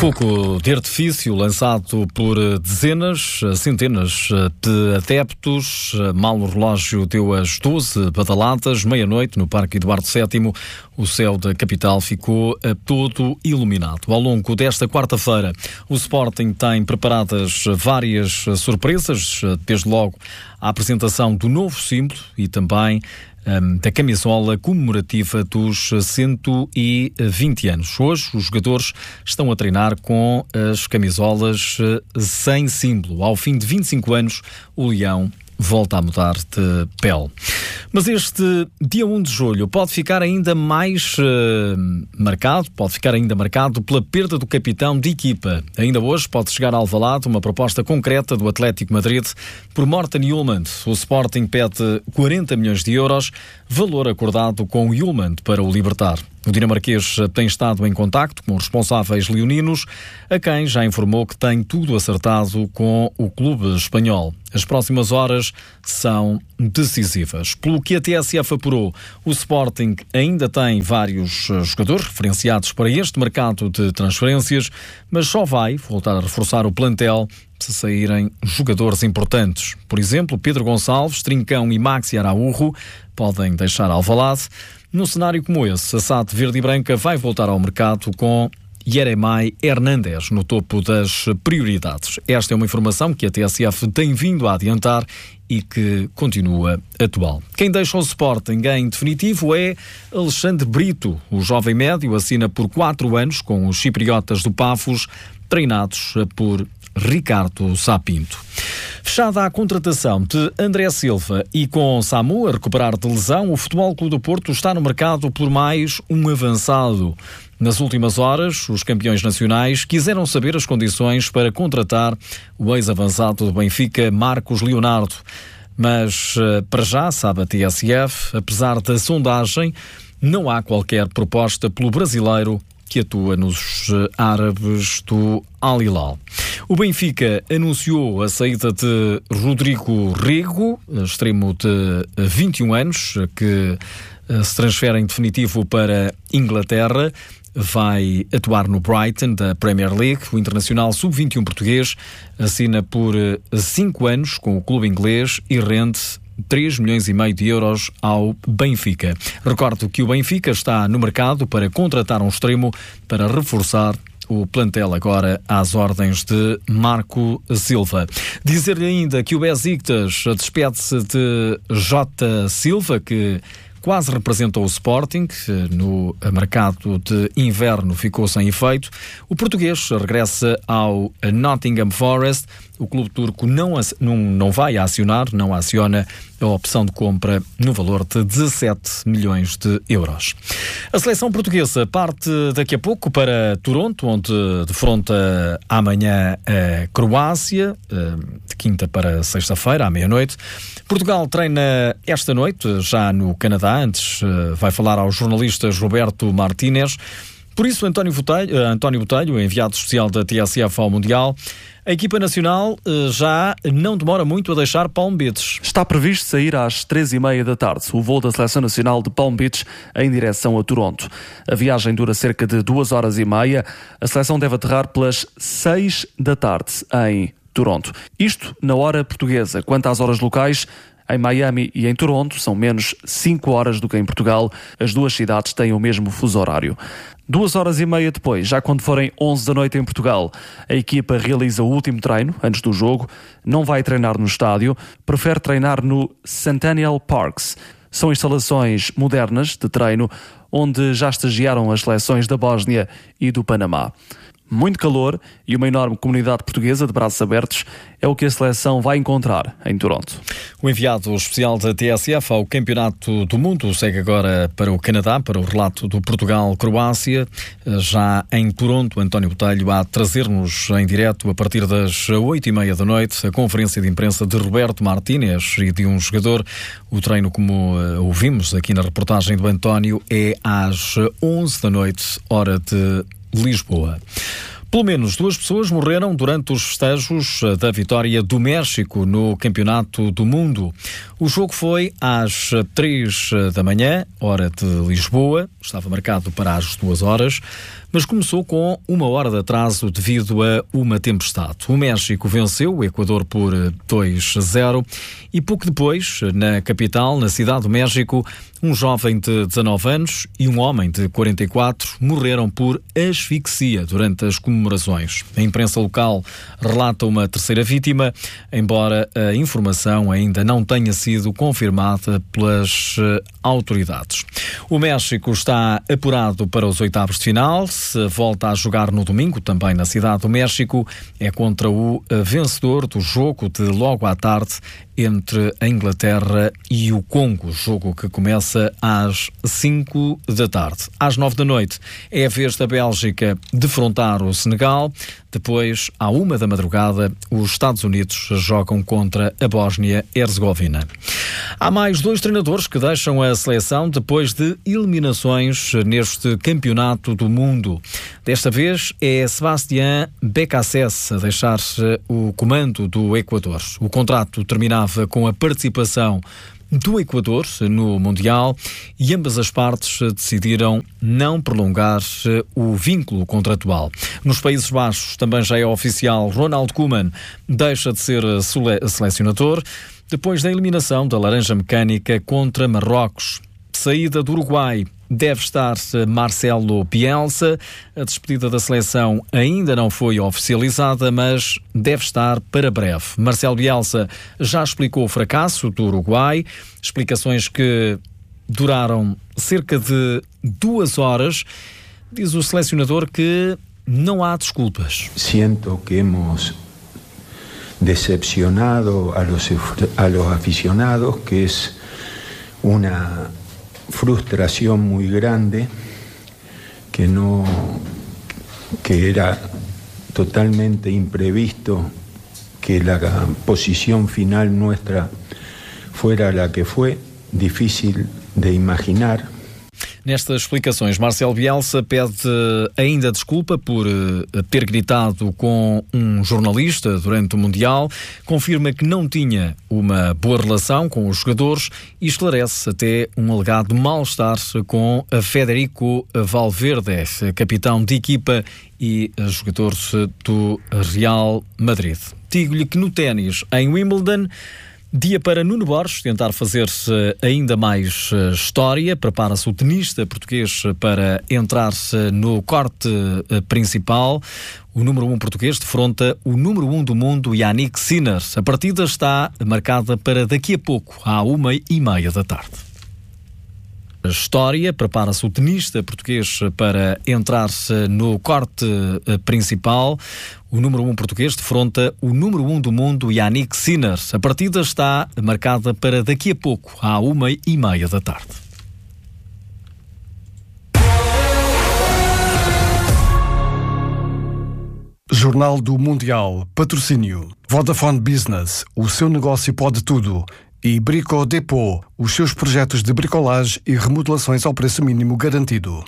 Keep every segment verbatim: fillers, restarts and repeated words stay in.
Fogo de artifício lançado por dezenas, centenas de adeptos. Mal o relógio deu as doze badaladas, meia-noite, no Parque Eduardo sétimo. O céu da capital ficou todo iluminado. Ao longo desta quarta-feira, o Sporting tem preparadas várias surpresas, desde logo a apresentação do novo símbolo e também Um, da camisola comemorativa dos cento e vinte anos. Hoje, os jogadores estão a treinar com as camisolas sem símbolo. Ao fim de vinte e cinco anos, o Leão volta a mudar de pele. Mas este dia um de julho pode ficar ainda mais uh, marcado, pode ficar ainda marcado pela perda do capitão de equipa. Ainda hoje pode chegar a Alvalade uma proposta concreta do Atlético Madrid por Morten Hjulmand. O Sporting pede quarenta milhões de euros, valor acordado com Hjulmand para o libertar. O dinamarquês tem estado em contacto com os responsáveis leoninos, a quem já informou que tem tudo acertado com o clube espanhol. As próximas horas são decisivas. Pelo que a T S F apurou, o Sporting ainda tem vários jogadores referenciados para este mercado de transferências, mas só vai voltar a reforçar o plantel se saírem jogadores importantes. Por exemplo, Pedro Gonçalves, Trincão e Maxi Araújo podem deixar Alvalade. Num cenário como esse, a S A D Verde e Branca vai voltar ao mercado com Yeremay Hernández no topo das prioridades. Esta é uma informação que a T S F tem vindo a adiantar e que continua atual. Quem deixa o Sporting em definitivo é Alexandre Brito. O jovem médio assina por quatro anos com os chipriotas do Pafos, treinados por Ricardo Sapinto. Fechada a contratação de André Silva e com Samu a recuperar de lesão, o Futebol Clube do Porto está no mercado por mais um avançado. Nas últimas horas, os campeões nacionais quiseram saber as condições para contratar o ex-avançado do Benfica, Marcos Leonardo. Mas, para já, sabe a T S F, apesar da sondagem, não há qualquer proposta pelo brasileiro que atua nos árabes do Al Hilal. O Benfica anunciou a saída de Rodrigo Rego, extremo de vinte e um anos, que se transfere em definitivo para Inglaterra. Vai atuar no Brighton da Premier League. O internacional sub vinte e um português assina por cinco anos com o clube inglês e rende três milhões e meio de euros ao Benfica. Recordo que o Benfica está no mercado para contratar um extremo para reforçar o plantel agora às ordens de Marco Silva. Dizer-lhe ainda que o Besiktas despede-se de J. Silva, que quase representou o Sporting, no mercado de inverno ficou sem efeito. O português regressa ao Nottingham Forest. O clube turco não, não, não vai acionar, não aciona a opção de compra no valor de dezassete milhões de euros. A seleção portuguesa parte daqui a pouco para Toronto, onde defronta amanhã a Croácia, de quinta para sexta-feira, à meia-noite. Portugal treina esta noite, já no Canadá. Antes vai falar aos jornalistas Roberto Martínez. Por isso, António Botelho, António Botelho, enviado especial da T S F ao Mundial, a equipa nacional já não demora muito a deixar Palm Beach. Está previsto sair às três e meia da tarde o voo da Seleção Nacional de Palm Beach em direção a Toronto. A viagem dura cerca de duas horas e meia. A seleção deve aterrar pelas seis da tarde em Toronto. Isto na hora portuguesa. Quanto às horas locais, em Miami e em Toronto são menos cinco horas do que em Portugal. As duas cidades têm o mesmo fuso horário. Duas horas e meia depois, já quando forem onze da noite em Portugal, a equipa realiza o último treino antes do jogo. Não vai treinar no estádio, prefere treinar no Centennial Parks. São instalações modernas de treino onde já estagiaram as seleções da Bósnia e do Panamá. Muito calor e uma enorme comunidade portuguesa de braços abertos é o que a seleção vai encontrar em Toronto. O enviado especial da T S F ao Campeonato do Mundo segue agora para o Canadá, para o relato do Portugal-Croácia. Já em Toronto, António Botelho a trazer-nos em direto a partir das oito e meia da noite a conferência de imprensa de Roberto Martínez e de um jogador. O treino, como ouvimos aqui na reportagem do António, é às onze da noite, hora de Lisboa. Pelo menos duas pessoas morreram durante os festejos da vitória do México no Campeonato do Mundo. O jogo foi às três da manhã, hora de Lisboa. Estava marcado para as duas horas, mas começou com uma hora de atraso devido a uma tempestade. O México venceu o Equador por dois a zero e pouco depois, na capital, na cidade do México, um jovem de dezanove anos e um homem de quarenta e quatro morreram por asfixia durante as comemorações. A imprensa local relata uma terceira vítima, embora a informação ainda não tenha sido confirmada pelas autoridades. O México está apurado para os oitavos de final. Se volta a jogar no domingo, também na cidade do México, é contra o vencedor do jogo de logo à tarde entre a Inglaterra e o Congo, jogo que começa às cinco da tarde. Às nove da noite é a vez da Bélgica defrontar o Senegal. Depois, à uma da madrugada, os Estados Unidos jogam contra a Bósnia-Herzegovina. Há mais dois treinadores que deixam a seleção depois de eliminações neste campeonato do mundo. Desta vez é Sebastián Becassés a deixar o comando do Equador. O contrato terminava com a participação do Equador no Mundial e ambas as partes decidiram não prolongar o vínculo contratual. Nos Países Baixos também já é oficial, Ronald Koeman deixa de ser selecionador depois da eliminação da Laranja Mecânica contra Marrocos. Saída do Uruguai deve estar Marcelo Bielsa. A despedida da seleção ainda não foi oficializada, mas deve estar para breve. Marcelo Bielsa já explicou o fracasso do Uruguai, explicações que duraram cerca de duas horas. Diz o selecionador que não há desculpas. Sinto que hemos decepcionado a los, a los aficionados, que es una frustración muy grande, que no, que era totalmente imprevisto que la posición final nuestra fuera la que fue, difícil de imaginar. Nestas explicações, Marcelo Bielsa pede ainda desculpa por ter gritado com um jornalista durante o Mundial, confirma que não tinha uma boa relação com os jogadores e esclarece até um alegado mal-estar com Federico Valverde, capitão de equipa e jogador do Real Madrid. Digo-lhe que no ténis, em Wimbledon, dia para Nuno Borges tentar fazer-se ainda mais história. Prepara-se o tenista português para entrar no corte principal. O número um português defronta o número um do mundo, Yannick Sinner. A partida está marcada para daqui a pouco, à uma e meia da tarde. A história, prepara-se o tenista português para entrar no corte principal. O número um português defronta o número um do mundo, Yannick Sinner. A partida está marcada para daqui a pouco, à uma e meia da tarde. Jornal do Mundial. Patrocínio. Vodafone Business. O seu negócio pode tudo. E Brico Depot, os seus projetos de bricolagem e remodelações ao preço mínimo garantido.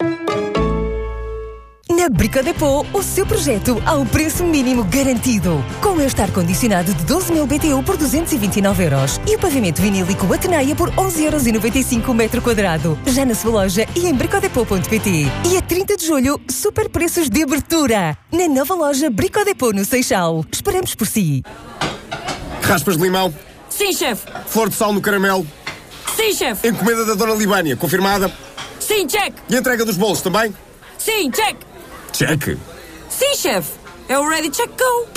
Na Brico Depot, o seu projeto ao preço mínimo garantido. Com este ar-condicionado de doze mil B T U por duzentos e vinte e nove euros e o pavimento vinílico Atenaia por onze euros e noventa e cinco o metro quadrado. Já na sua loja e em bricodepot ponto pt. E a trinta de julho, super preços de abertura. Na nova loja Brico Depot no Seixal. Esperamos por si. Raspas de limão? Sim, chefe. Flor de sal no caramelo? Sim, chefe. Encomenda da Dona Libânia, confirmada? Sim, check. E a entrega dos bolos também? Sim, check. Check. Sim, chefe. É o Ready Check Go.